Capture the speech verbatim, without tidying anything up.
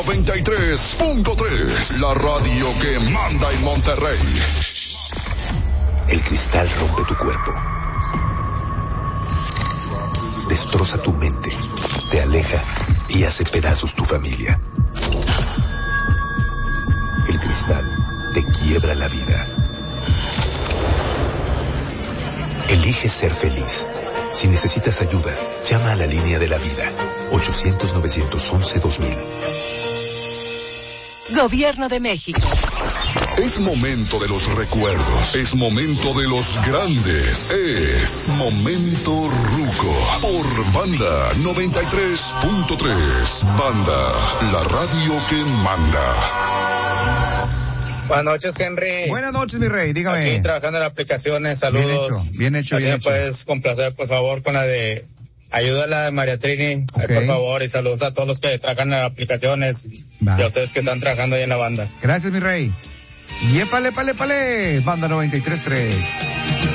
noventa y tres punto tres, la radio que manda en Monterrey. El cristal rompe tu cuerpo, destroza tu mente, te aleja y hace pedazos tu familia. El cristal te quiebra la vida. Elige ser feliz. Si necesitas ayuda, llama a la línea de la vida, ochocientos, novecientos once, dos mil. Gobierno de México. Es momento de los recuerdos, es momento de los grandes, es momento Ruco por Banda noventa y tres punto tres. Banda, la radio que manda. Buenas noches, Henry. Buenas noches, mi rey, dígame. Aquí trabajando en aplicaciones, saludos. Bien hecho, bien hecho. Así Bien me hecho. puedes complacer, por favor, con la de ayúdala de María Trini, Okay. por favor, y saludos a todos los que trabajan en aplicaciones Va. y a ustedes que están trabajando ahí en la banda. Gracias, mi rey. Y épale, pale, pale, Banda noventa y tres punto tres.